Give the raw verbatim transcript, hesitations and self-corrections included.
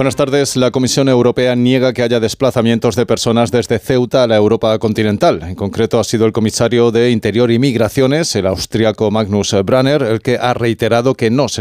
Buenas tardes. La Comisión Europea niega que haya desplazamientos de personas desde Ceuta a la Europa continental. En concreto, ha sido el comisario de Interior y Migraciones, el austríaco Magnus Brunner, el que ha reiterado que no se